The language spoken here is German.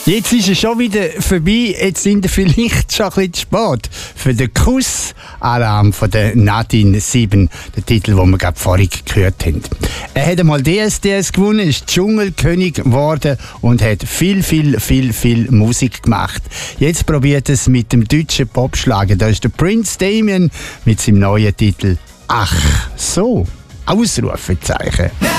Jetzt ist es schon wieder vorbei. Jetzt sind wir vielleicht schon ein bisschen zu spät für den Kussalarm von der Nadine 7, der Titel, den wir gerade vorhin gehört haben. Er hat einmal DSDS gewonnen, ist Dschungelkönig geworden und hat viel Musik gemacht. Jetzt probiert es mit dem deutschen Popschlager. Da ist der Prince Damien mit seinem neuen Titel «Ach so!» Ausrufezeichen.